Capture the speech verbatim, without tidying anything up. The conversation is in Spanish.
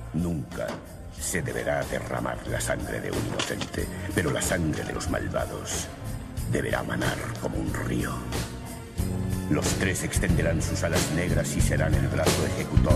Nunca se deberá derramar la sangre de un inocente, pero la sangre de los malvados deberá manar como un río. Los tres extenderán sus alas negras y serán el brazo ejecutor